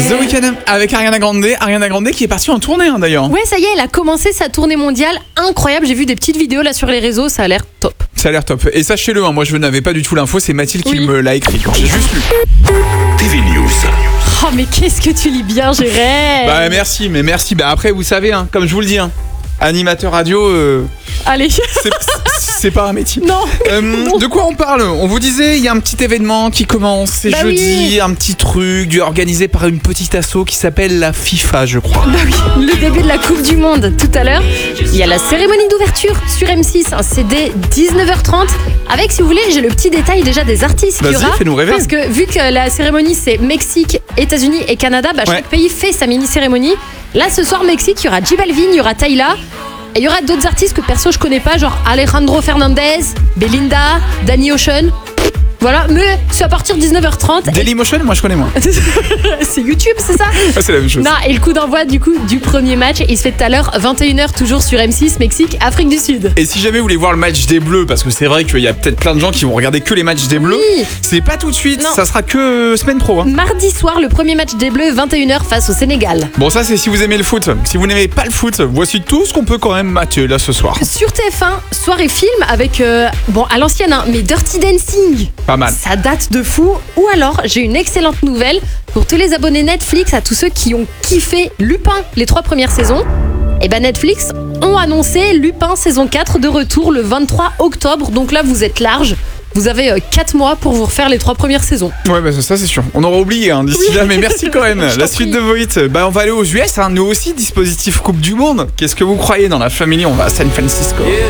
The Weeknd avec Ariana Grande qui est partie en tournée d'ailleurs. Ouais, ça y est, elle a commencé sa tournée mondiale. Incroyable, j'ai vu des petites vidéos là sur les réseaux, ça a l'air top. Ça a l'air top. Et sachez-le, moi je n'avais pas du tout l'info, c'est Mathilde qui me l'a écrit. J'ai juste lu. TV News. Oh mais qu'est-ce que tu lis bien, Jérém. Bah merci. Bah après vous savez, comme je vous le dis, animateur radio, allez. c'est pas un métier. Non. De quoi on parle? On vous disait, il y a un petit événement qui commence, c'est jeudi, un petit truc organisé par une petite asso qui s'appelle la FIFA, je crois. Bah oui, le début de la Coupe du Monde. Tout à l'heure, il y a la cérémonie d'ouverture sur M6, c'est dès 19h30. Avec, si vous voulez, j'ai le petit détail déjà des artistes qu'il y aura. Fais-nous rêver. Parce que vu que la cérémonie c'est Mexique, États-Unis et Canada, chaque pays fait sa mini-cérémonie. Là, ce soir, Mexique, il y aura J Balvin, il y aura Tyla. Et il y aura d'autres artistes que perso je connais pas, genre Alejandro Fernandez, Belinda, Danny Ocean. Voilà, mais c'est à partir de 19h30. Dailymotion, moi je connais moins. C'est YouTube, c'est ça? C'est la même chose. Non, et le coup d'envoi du coup du premier match, il se fait tout à l'heure, 21h, toujours sur M6, Mexique, Afrique du Sud. Et si jamais vous voulez voir le match des Bleus, parce que c'est vrai qu'il y a peut-être plein de gens qui vont regarder que les matchs des Bleus, c'est pas tout de suite, ça sera que semaine pro. Mardi soir, le premier match des Bleus, 21h face au Sénégal. Bon, ça c'est si vous aimez le foot. Si vous n'aimez pas le foot, voici tout ce qu'on peut quand même mater là ce soir. Sur TF1, soirée film avec, à l'ancienne, mais Dirty Dancing. Pas mal. Ça date de fou. Ou alors, j'ai une excellente nouvelle pour tous les abonnés Netflix, à tous ceux qui ont kiffé Lupin les 3 premières saisons. Et Netflix ont annoncé Lupin saison 4 de retour le 23 octobre. Donc là, vous êtes large. Vous avez 4 mois pour vous refaire les 3 premières saisons. Ouais, ça c'est sûr. On aura oublié d'ici là, mais merci quand même. La suite de vos hits. On va aller aux US, nous aussi, dispositif Coupe du Monde. Qu'est-ce que vous croyez dans la famille? On va à San Francisco.